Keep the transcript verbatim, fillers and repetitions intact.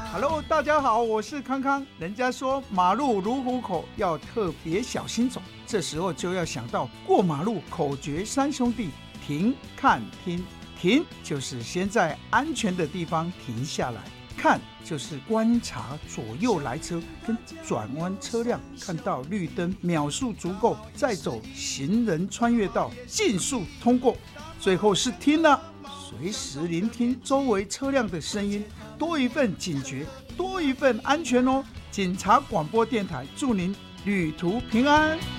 Hello， 大家好，我是康康。人家说马路如虎口，要特别小心走。这时候就要想到过马路口诀三兄弟：停、看、听。停就是先在安全的地方停下来，看就是观察左右来车跟转弯车辆，看到绿灯秒数足够，再走行人穿越道，尽速通过。最后是听了，随时聆听周围车辆的声音，多一份警觉，多一份安全哦。警察广播电台祝您旅途平安。